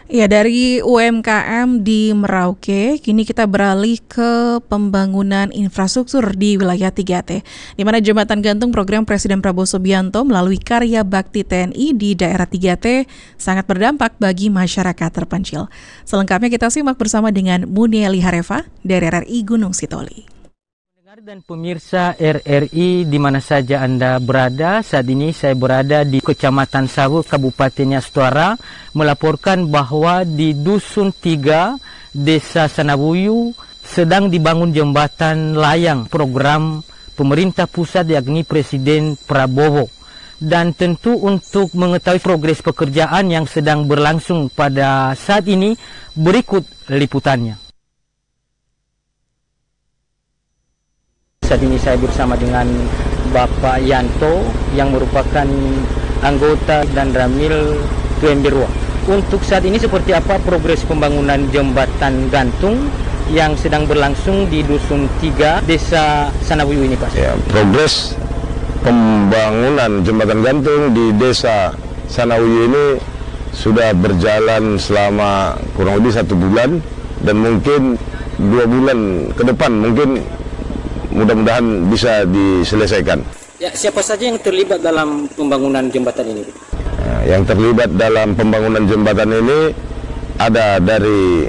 Ya, dari UMKM di Merauke, kini kita beralih ke pembangunan infrastruktur di wilayah 3T, di mana Jembatan Gantung program Presiden Prabowo Subianto melalui Karya Bakti TNI di daerah 3T sangat berdampak bagi masyarakat terpencil. Selengkapnya kita simak bersama dengan Munieli Harefa dari RRI Gunung Sitoli. Dan pemirsa RRI di mana saja Anda berada, saat ini saya berada di Kecamatan Sawu, Kabupaten Astuara, melaporkan bahwa di Dusun 3, Desa Sanawuyu, sedang dibangun jembatan layang program pemerintah pusat yakni Presiden Prabowo. Dan tentu untuk mengetahui progres pekerjaan yang sedang berlangsung pada saat ini, berikut liputannya. Saat ini saya bersama dengan Bapak Yanto yang merupakan anggota dan Ramil Tuembirwa. Untuk saat ini seperti apa progres pembangunan jembatan gantung yang sedang berlangsung di Dusun 3, Desa Sanawuyu ini, Pak? Ya, progres pembangunan jembatan gantung di Desa Sanawuyu ini sudah berjalan selama kurang lebih 1 bulan dan mungkin 2 bulan ke depan mungkin mudah-mudahan bisa diselesaikan. Ya, siapa saja yang terlibat dalam pembangunan jembatan ini? Yang terlibat dalam pembangunan jembatan ini ada dari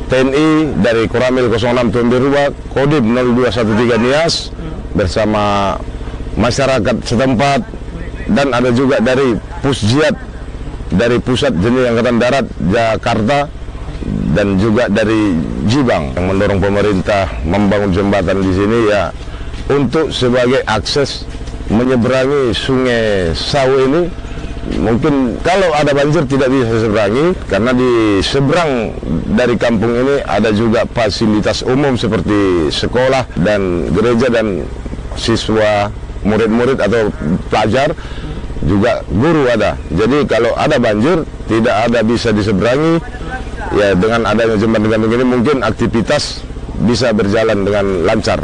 TNI, dari Koramil 06 Tuembirwa, Kodim 0213 Nias bersama masyarakat setempat, dan ada juga dari Pusjiat dari Pusat Jenis Angkatan Darat Jakarta, dan juga dari Jibang yang mendorong pemerintah membangun jembatan di sini ya untuk sebagai akses menyeberangi Sungai Sawu ini. Mungkin kalau ada banjir tidak bisa diseberangi karena di seberang dari kampung ini ada juga fasilitas umum seperti sekolah dan gereja dan siswa, murid-murid atau pelajar, juga guru ada. Jadi kalau ada banjir tidak ada bisa diseberangi. Ya, dengan adanya jembatan gantung ini mungkin aktivitas bisa berjalan dengan lancar.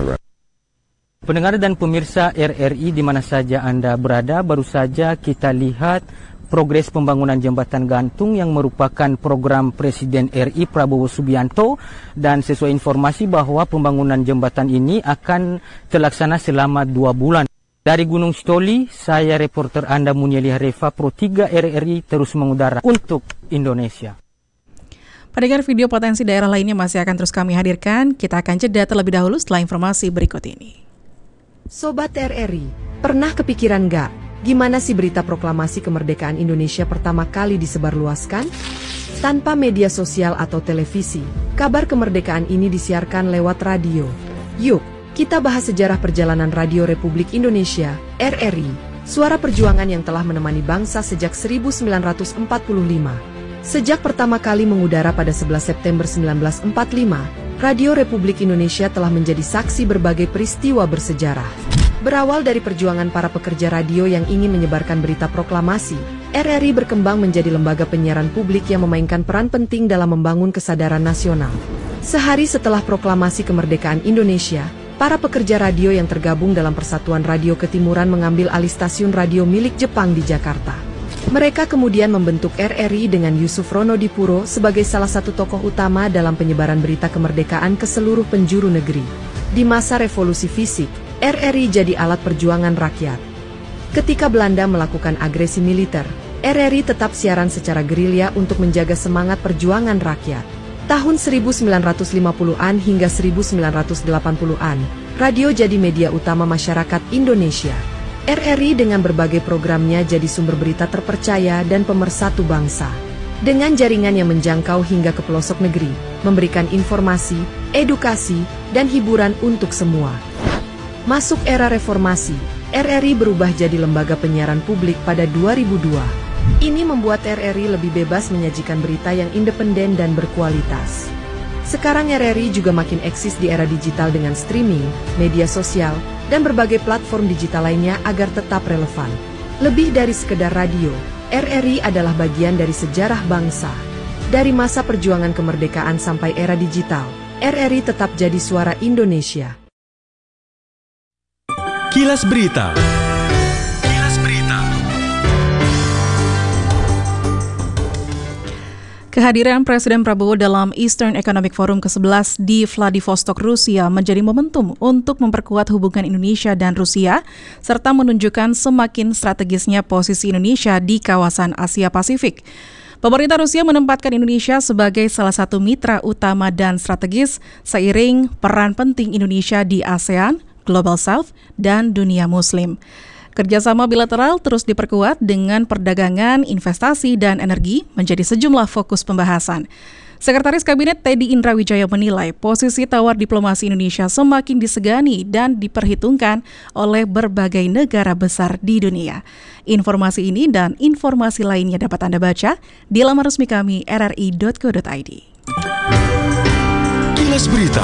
Pendengar dan pemirsa RRI di mana saja Anda berada, baru saja kita lihat progres pembangunan jembatan gantung yang merupakan program Presiden RI Prabowo Subianto, dan sesuai informasi bahwa pembangunan jembatan ini akan terlaksana selama 2 bulan. Dari Gunung Sitoli, saya reporter Anda Munieli Harefa, Pro 3 RRI terus mengudara untuk Indonesia. Pendengar, video potensi daerah lainnya masih akan terus kami hadirkan. Kita akan jeda terlebih dahulu setelah informasi berikut ini. Sobat RRI, pernah kepikiran nggak gimana sih berita proklamasi kemerdekaan Indonesia pertama kali disebarluaskan? Tanpa media sosial atau televisi, kabar kemerdekaan ini disiarkan lewat radio. Yuk, kita bahas sejarah perjalanan Radio Republik Indonesia, RRI, suara perjuangan yang telah menemani bangsa sejak 1945. Sejak pertama kali mengudara pada 11 September 1945, Radio Republik Indonesia telah menjadi saksi berbagai peristiwa bersejarah. Berawal dari perjuangan para pekerja radio yang ingin menyebarkan berita proklamasi, RRI berkembang menjadi lembaga penyiaran publik yang memainkan peran penting dalam membangun kesadaran nasional. Sehari setelah proklamasi kemerdekaan Indonesia, para pekerja radio yang tergabung dalam Persatuan Radio Ketimuran mengambil alih stasiun radio milik Jepang di Jakarta. Mereka kemudian membentuk RRI dengan Yusuf Ronodipuro sebagai salah satu tokoh utama dalam penyebaran berita kemerdekaan ke seluruh penjuru negeri. Di masa revolusi fisik, RRI jadi alat perjuangan rakyat. Ketika Belanda melakukan agresi militer, RRI tetap siaran secara gerilya untuk menjaga semangat perjuangan rakyat. Tahun 1950-an hingga 1980-an, radio jadi media utama masyarakat Indonesia. RRI dengan berbagai programnya jadi sumber berita terpercaya dan pemersatu bangsa. Dengan jaringan yang menjangkau hingga ke pelosok negeri, memberikan informasi, edukasi, dan hiburan untuk semua. Masuk era reformasi, RRI berubah jadi lembaga penyiaran publik pada 2002. Ini membuat RRI lebih bebas menyajikan berita yang independen dan berkualitas. Sekarang RRI juga makin eksis di era digital dengan streaming, media sosial, dan berbagai platform digital lainnya agar tetap relevan. Lebih dari sekedar radio, RRI adalah bagian dari sejarah bangsa. Dari masa perjuangan kemerdekaan sampai era digital, RRI tetap jadi suara Indonesia. Kilas Berita. Kehadiran Presiden Prabowo dalam Eastern Economic Forum ke-11 di Vladivostok, Rusia menjadi momentum untuk memperkuat hubungan Indonesia dan Rusia, serta menunjukkan semakin strategisnya posisi Indonesia di kawasan Asia Pasifik. Pemerintah Rusia menempatkan Indonesia sebagai salah satu mitra utama dan strategis seiring peran penting Indonesia di ASEAN, Global South, dan dunia Muslim. Kerjasama bilateral terus diperkuat dengan perdagangan, investasi, dan energi menjadi sejumlah fokus pembahasan. Sekretaris Kabinet Teddy Indrawijaya menilai posisi tawar diplomasi Indonesia semakin disegani dan diperhitungkan oleh berbagai negara besar di dunia. Informasi ini dan informasi lainnya dapat Anda baca di laman resmi kami rri.co.id. Kilas Berita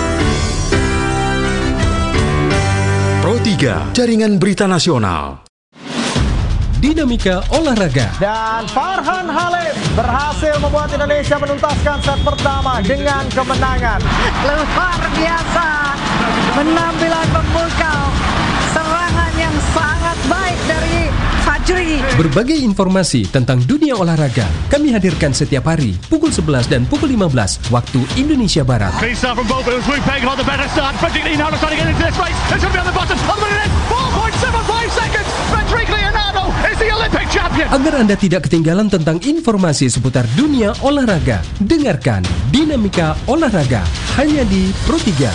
Pro 3, Jaringan Berita Nasional. Dinamika olahraga. Dan Farhan Halim berhasil membuat Indonesia menuntaskan set pertama dengan kemenangan. Luar biasa, penampilan memukau, serangan yang sangat baik dari Fajri. Berbagai informasi tentang dunia olahraga kami hadirkan setiap hari pukul 11 dan pukul 15 waktu Indonesia Barat. Agar Anda tidak ketinggalan tentang informasi seputar dunia olahraga, dengarkan Dinamika Olahraga hanya di Pro 3.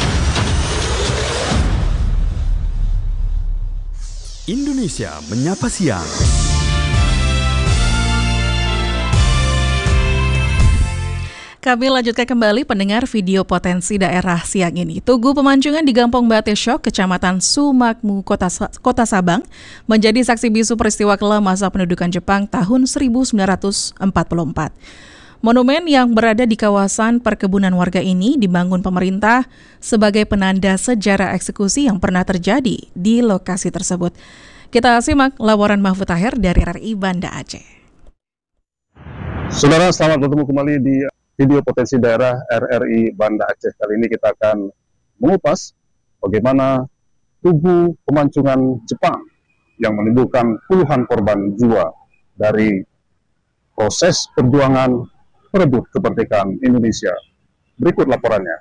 Indonesia Menyapa Siang. Kami lanjutkan kembali pendengar video potensi daerah siang ini. Tugu Pemancingan di Gampong Batesok, Kecamatan Sumakmu, Kota Sabang, menjadi saksi bisu peristiwa kelam masa pendudukan Jepang tahun 1944. Monumen yang berada di kawasan perkebunan warga ini dibangun pemerintah sebagai penanda sejarah eksekusi yang pernah terjadi di lokasi tersebut. Kita simak laporan Mahfud Tahir dari RRI Banda Aceh. Saudara, selamat bertemu kembali di video potensi daerah RRI Banda Aceh. Kali ini kita akan mengupas bagaimana Tugu Pemancingan Jepang yang menimbulkan puluhan korban jiwa dari proses perjuangan perebut kemerdekaan Indonesia. Berikut laporannya.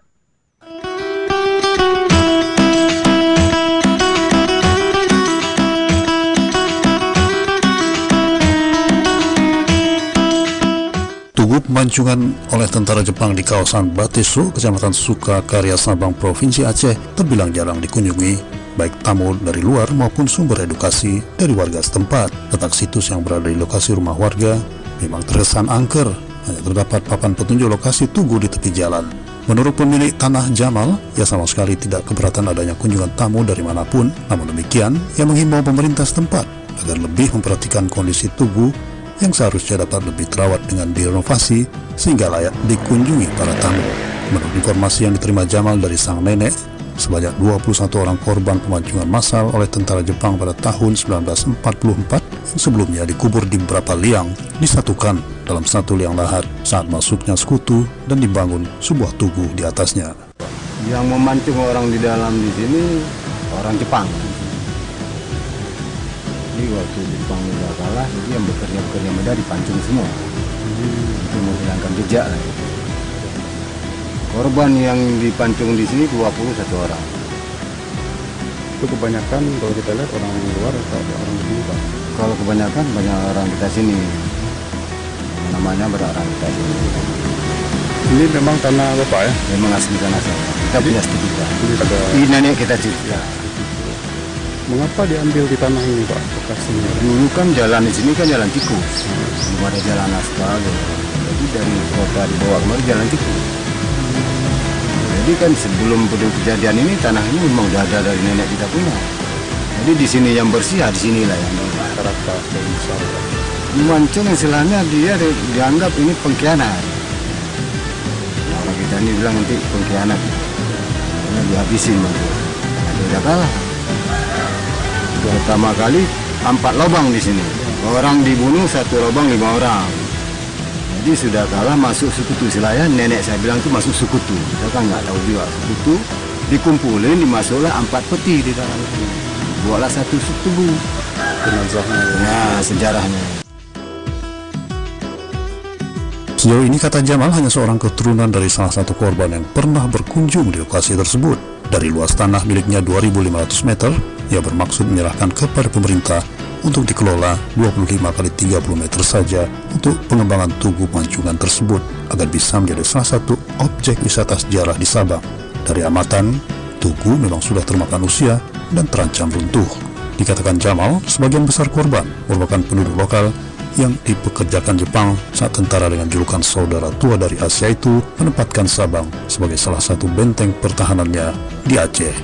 Tugu Pemancingan oleh tentara Jepang di kawasan Bateso, Kecamatan Sukakarya, Sabang, Provinsi Aceh terbilang jarang dikunjungi, baik tamu dari luar maupun sumber edukasi dari warga setempat. Letak situs yang berada di lokasi rumah warga memang terkesan angker, hanya terdapat papan petunjuk lokasi tugu di tepi jalan. Menurut pemilik tanah Jamal, ia sama sekali tidak keberatan adanya kunjungan tamu dari manapun. Namun demikian, ia menghimbau pemerintah setempat agar lebih memperhatikan kondisi tugu yang seharusnya dapat lebih terawat dengan direnovasi sehingga layak dikunjungi para tamu. Menurut informasi yang diterima Jamal dari sang nenek, sebanyak 21 orang korban pemancingan massal oleh tentara Jepang pada tahun 1944 yang sebelumnya dikubur di beberapa liang disatukan dalam satu liang lahat saat masuknya sekutu dan dibangun sebuah tugu di atasnya. Yang memancing orang di dalam di sini orang Jepang. Jadi waktu Jepang udah kalah, jadi yang bekerja muda dipancing semua. Itu menghilangkan jejak lah. Korban yang dipancung di sini 21 orang. Itu kebanyakan kalau kita lihat orang luar atau orang sini, Pak? Kalau kebanyakan banyak orang kita sini. Namanya berarang kita sini. Ini memang tanah Bapak ya? Memang asli tanah saya. Kita punya sertifikat. Ini nenek kita cerita. Mengapa diambil di tanah ini, Pak? Lokasinya? Dulu kan jalan di sini kan jalan tikus. Belum ada jalan aspal. Jadi dari kota dibawa kemari jalan tikus. Jadi kan sebelum kejadian ini tanah ini memang udah ada dari nenek kita punya. Jadi di sini yang bersih, di sinilah yang masyarakat yang besar. Mancung istilahnya dia dianggap ini pengkhianat. Nah, kita ini bilang nanti pengkhianat. Karena dihabisin mancung. Udah kalah. Pertama kali 4 lubang di sini. Orang dibunuh 1 lubang 5 orang. Jadi sudah kalah masuk sekutu istilahnya. Nenek saya bilang itu masuk sekutu. Kita kan nggak tahu juga sekutu. Dikumpulin, dimasuklah 4 peti di dalam sini. Buatlah satu tugu. Jenazahnya. Nah, sejarahnya. Sejauh ini, kata Jamal, hanya seorang keturunan dari salah satu korban yang pernah berkunjung di lokasi tersebut. Dari luas tanah miliknya 2.500 meter, ia bermaksud menyerahkan kepada pemerintah untuk dikelola 25 kali 30 meter saja untuk pengembangan Tugu Pemancingan tersebut agar bisa menjadi salah satu objek wisata sejarah di Sabang. Dari amatan, Tugu memang sudah termakan usia dan terancam runtuh. Dikatakan Jamal, sebagian besar korban merupakan penduduk lokal yang dipekerjakan Jepang saat tentara dengan julukan saudara tua dari Asia itu menempatkan Sabang sebagai salah satu benteng pertahanannya di Aceh.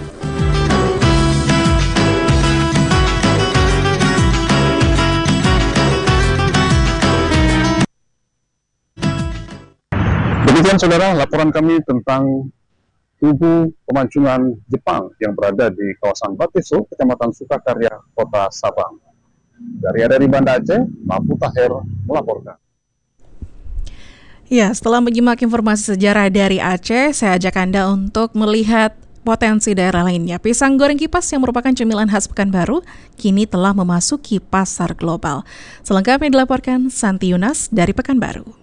Demikian saudara, laporan kami tentang Tugu Pemancingan Jepang yang berada di kawasan Bateso, Kecamatan Sukakarya, Kota Sabang. Dari Banda Aceh, Mahfud Tahir melaporkan. Ya, setelah menyimak informasi sejarah dari Aceh, saya ajak Anda untuk melihat potensi daerah lainnya. Pisang goreng kipas yang merupakan cemilan khas Pekanbaru kini telah memasuki pasar global. Selengkapnya dilaporkan Santi Yunas dari Pekanbaru.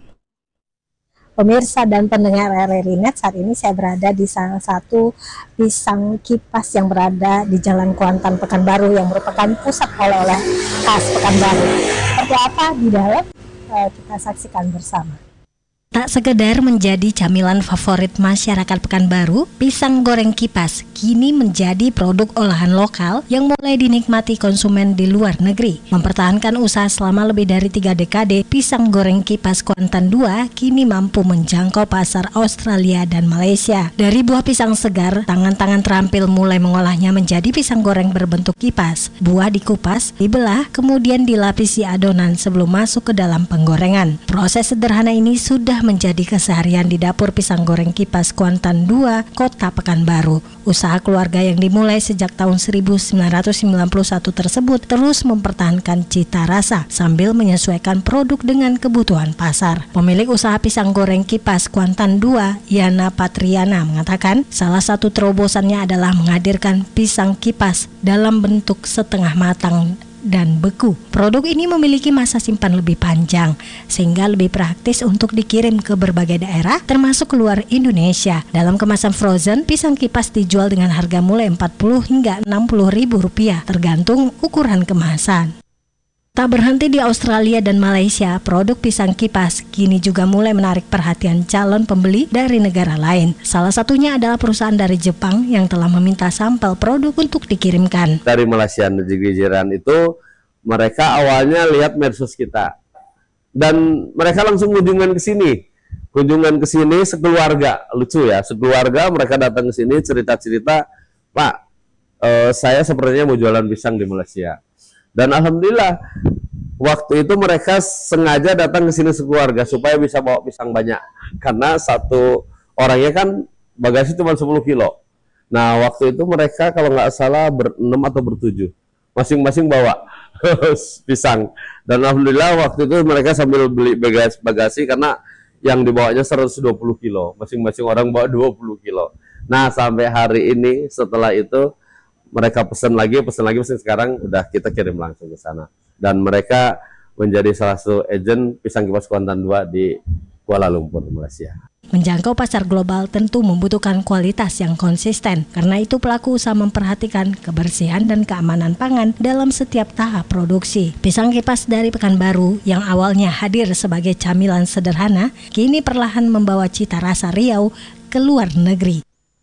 Pemirsa dan pendengar RRI Net, saat ini saya berada di salah satu pisang kipas yang berada di Jalan Kuantan Pekanbaru yang merupakan pusat oleh-oleh khas Pekanbaru. Seperti apa di dalam? Kita saksikan bersama. Tak sekedar menjadi camilan favorit masyarakat Pekanbaru, pisang goreng kipas kini menjadi produk olahan lokal yang mulai dinikmati konsumen di luar negeri. Mempertahankan usaha selama lebih dari 3 dekade, pisang goreng kipas Kuantan 2 kini mampu menjangkau pasar Australia dan Malaysia. Dari buah pisang segar, tangan-tangan terampil mulai mengolahnya menjadi pisang goreng berbentuk kipas. Buah dikupas, dibelah, kemudian dilapisi adonan sebelum masuk ke dalam penggorengan. Proses sederhana ini sudah menjadi keseharian di dapur pisang goreng kipas Kuantan 2, Kota Pekanbaru. Usaha keluarga yang dimulai sejak tahun 1991 tersebut terus mempertahankan cita rasa sambil menyesuaikan produk dengan kebutuhan pasar. Pemilik usaha pisang goreng kipas Kuantan 2, Yana Patriana, mengatakan salah satu terobosannya adalah menghadirkan pisang kipas dalam bentuk setengah matang dan beku. Produk ini memiliki masa simpan lebih panjang sehingga lebih praktis untuk dikirim ke berbagai daerah termasuk keluar Indonesia. Dalam kemasan frozen, pisang kipas dijual dengan harga mulai 40 hingga 60 ribu rupiah tergantung ukuran kemasan. Tak berhenti di Australia dan Malaysia, produk pisang kipas kini juga mulai menarik perhatian calon pembeli dari negara lain. Salah satunya adalah perusahaan dari Jepang yang telah meminta sampel produk untuk dikirimkan. Dari Malaysia dan jiran itu, mereka awalnya lihat medsos kita. Dan mereka langsung kunjungan ke sini. Sekeluarga, lucu ya, sekeluarga mereka datang ke sini cerita-cerita, Pak, saya sepertinya mau jualan pisang di Malaysia. Dan alhamdulillah waktu itu mereka sengaja datang ke sini sekeluarga supaya bisa bawa pisang banyak. Karena satu orangnya kan bagasi cuma 10 kilo. Nah waktu itu mereka kalau nggak salah 6 atau 7. Masing-masing bawa pisang. Dan alhamdulillah waktu itu mereka sambil beli bagasi karena yang dibawanya 120 kilo. Masing-masing orang bawa 20 kilo. Nah sampai hari ini setelah itu mereka pesan lagi sekarang udah kita kirim langsung ke sana. Dan mereka menjadi salah satu agen pisang kipas Kuantan 2 di Kuala Lumpur, Malaysia. Menjangkau pasar global tentu membutuhkan kualitas yang konsisten. Karena itu pelaku usaha memperhatikan kebersihan dan keamanan pangan dalam setiap tahap produksi. Pisang kipas dari Pekanbaru yang awalnya hadir sebagai camilan sederhana, kini perlahan membawa cita rasa Riau ke luar negeri.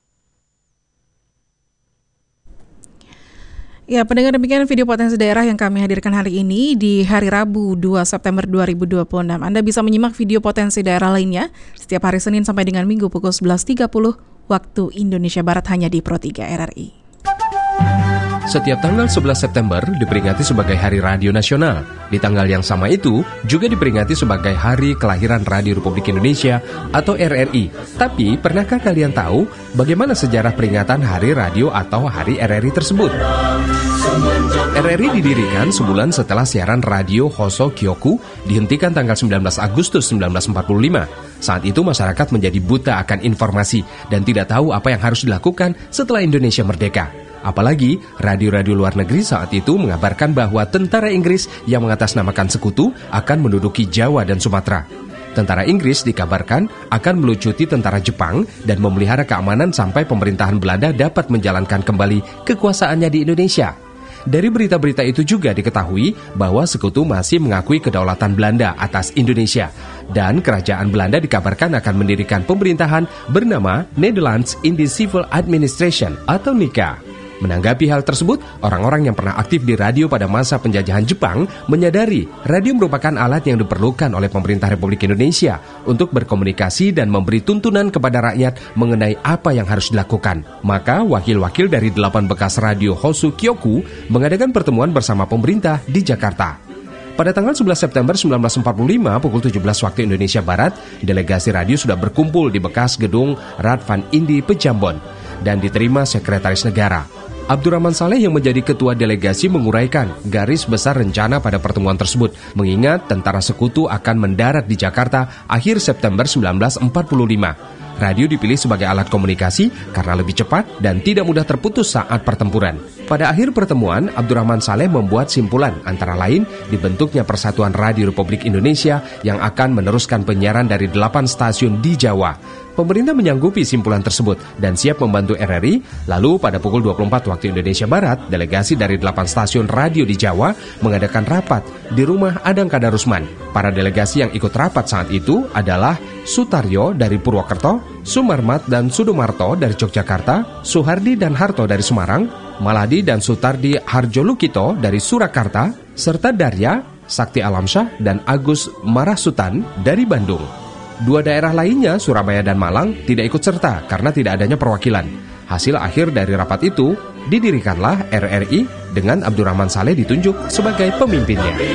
Ya, pendengar, demikian video potensi daerah yang kami hadirkan hari ini di hari Rabu 2 September 2026. Anda bisa menyimak video potensi daerah lainnya setiap hari Senin sampai dengan Minggu pukul 11.30 waktu Indonesia Barat hanya di Pro 3 RRI. Setiap tanggal 11 September diperingati sebagai Hari Radio Nasional. Di tanggal yang sama itu juga diperingati sebagai Hari Kelahiran Radio Republik Indonesia atau RRI. Tapi pernahkah kalian tahu bagaimana sejarah peringatan Hari Radio atau Hari RRI tersebut? RRI didirikan sebulan setelah siaran radio Hoso Kyoku dihentikan tanggal 19 Agustus 1945. Saat itu masyarakat menjadi buta akan informasi dan tidak tahu apa yang harus dilakukan setelah Indonesia merdeka. Apalagi radio-radio luar negeri saat itu mengabarkan bahwa tentara Inggris yang mengatasnamakan sekutu akan menduduki Jawa dan Sumatera. Tentara Inggris dikabarkan akan melucuti tentara Jepang dan memelihara keamanan sampai pemerintahan Belanda dapat menjalankan kembali kekuasaannya di Indonesia. Dari berita-berita itu juga diketahui bahwa Sekutu masih mengakui kedaulatan Belanda atas Indonesia. Dan kerajaan Belanda dikabarkan akan mendirikan pemerintahan bernama Netherlands Indian Civil Administration atau NICA. Menanggapi hal tersebut, orang-orang yang pernah aktif di radio pada masa penjajahan Jepang menyadari radio merupakan alat yang diperlukan oleh pemerintah Republik Indonesia untuk berkomunikasi dan memberi tuntunan kepada rakyat mengenai apa yang harus dilakukan. Maka wakil-wakil dari 8 bekas radio Hosu Kyoku mengadakan pertemuan bersama pemerintah di Jakarta. Pada tanggal 11 September 1945 pukul 17 waktu Indonesia Barat, delegasi radio sudah berkumpul di bekas gedung Radvan Indi Pejambon dan diterima Sekretaris Negara. Abdurrahman Saleh yang menjadi ketua delegasi menguraikan garis besar rencana pada pertemuan tersebut, mengingat tentara Sekutu akan mendarat di Jakarta akhir September 1945. Radio dipilih sebagai alat komunikasi karena lebih cepat dan tidak mudah terputus saat pertempuran. Pada akhir pertemuan, Abdurrahman Saleh membuat simpulan antara lain dibentuknya Persatuan Radio Republik Indonesia yang akan meneruskan penyiaran dari 8 stasiun di Jawa. Pemerintah menyanggupi simpulan tersebut dan siap membantu RRI. Lalu pada pukul 24 waktu Indonesia Barat, delegasi dari 8 stasiun radio di Jawa mengadakan rapat di rumah Adang Kadarusman. Para delegasi yang ikut rapat saat itu adalah Sutaryo dari Purwokerto, Sumarmat dan Sudomarto dari Yogyakarta, Suhardi dan Harto dari Semarang, Maladi dan Sutardi Harjolukito dari Surakarta, serta Darya, Sakti Alamsyah dan Agus Marasutan dari Bandung. 2 daerah lainnya, Surabaya dan Malang, tidak ikut serta karena tidak adanya perwakilan. Hasil akhir dari rapat itu, didirikanlah RRI dengan Abdurrahman Saleh ditunjuk sebagai pemimpinnya.